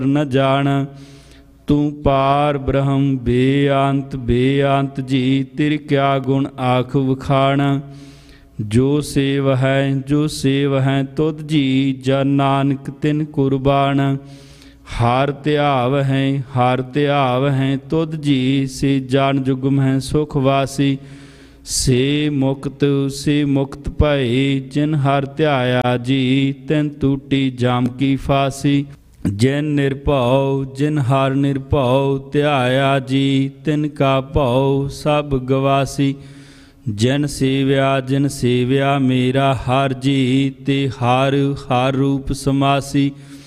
न जान। तू पार ब्रह्म बेअंत जी, तिर क्या गुण आख वखाण। जो सेव है तुध जी, जन नानक तिन कुर्बान। हार त्याव है तुध जी, से जान जुगम है सुख वासी। से मुक्त भए, जिन हर ध्याया जी, तिन टूटी जाम की फांसी। जिन हर निरभउ ध्याया जी, तिन का भउ सब गवासी। जिन सेव्या मेरा हर जी, ते हर रूप समासी।